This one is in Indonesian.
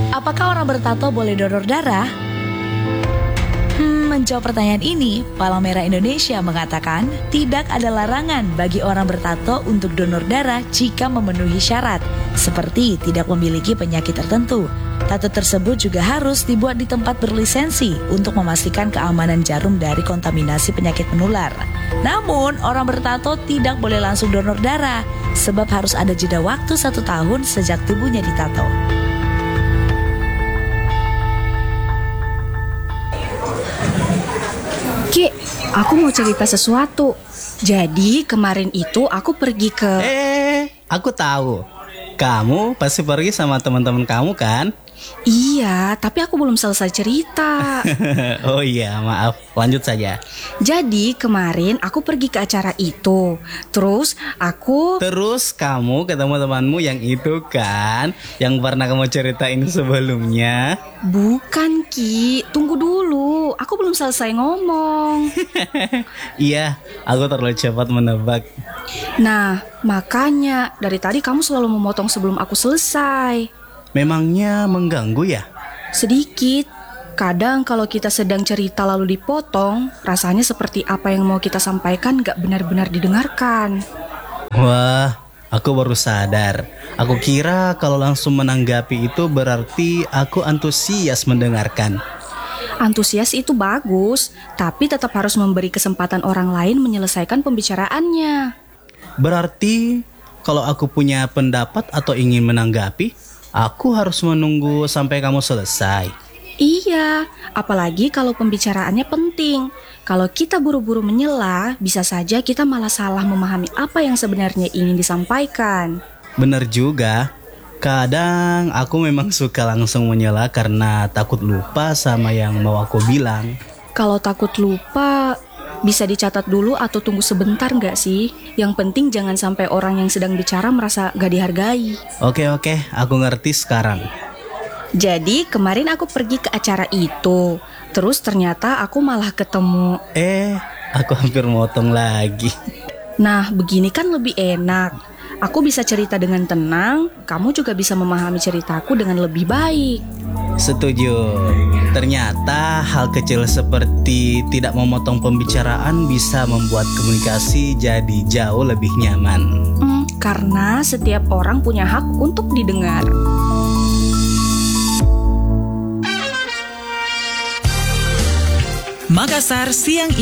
Apakah orang bertato boleh donor darah? Menjawab pertanyaan ini, Palang Merah Indonesia mengatakan tidak ada larangan bagi orang bertato untuk donor darah jika memenuhi syarat, seperti tidak memiliki penyakit tertentu. Tato tersebut juga harus dibuat di tempat berlisensi untuk memastikan keamanan jarum dari kontaminasi penyakit menular. Namun, orang bertato tidak boleh langsung donor darah, sebab harus ada jeda waktu 1 tahun sejak tubuhnya ditato. Ki, aku mau cerita sesuatu. Jadi kemarin itu aku pergi ke... Aku tahu. Kamu pasti pergi sama teman-teman kamu kan? Iya, tapi aku belum selesai cerita. Oh iya, maaf. Lanjut saja. Jadi kemarin aku pergi ke acara itu. Terus kamu ketemu temanmu yang itu kan? Yang pernah kamu ceritain sebelumnya? Bukan, Ki. Tunggu dulu. Aku belum selesai ngomong. Iya, aku terlalu cepat menebak. Nah, makanya dari tadi kamu selalu memotong sebelum aku selesai. Memangnya mengganggu ya? Sedikit. Kadang kalau kita sedang cerita lalu dipotong, rasanya seperti apa yang mau kita sampaikan gak benar-benar didengarkan. Wah, aku baru sadar. Aku kira kalau langsung menanggapi itu berarti aku antusias mendengarkan. Antusias itu bagus, tapi tetap harus memberi kesempatan orang lain menyelesaikan pembicaraannya. Berarti kalau aku punya pendapat atau ingin menanggapi, aku harus menunggu sampai kamu selesai. Iya, apalagi kalau pembicaraannya penting. Kalau kita buru-buru menyela, bisa saja kita malah salah memahami apa yang sebenarnya ingin disampaikan. Benar juga. Kadang aku memang suka langsung menyela karena takut lupa sama yang mau aku bilang. Kalau takut lupa, bisa dicatat dulu atau tunggu sebentar nggak sih? Yang penting jangan sampai orang yang sedang bicara merasa gak dihargai. Oke, aku ngerti sekarang. Jadi kemarin aku pergi ke acara itu. Terus ternyata aku malah ketemu... Aku hampir motong lagi. Nah, begini kan lebih enak. Aku bisa cerita dengan tenang, kamu juga bisa memahami ceritaku dengan lebih baik. Setuju. Ternyata hal kecil seperti tidak memotong pembicaraan bisa membuat komunikasi jadi jauh lebih nyaman. Karena setiap orang punya hak untuk didengar. Makassar Siang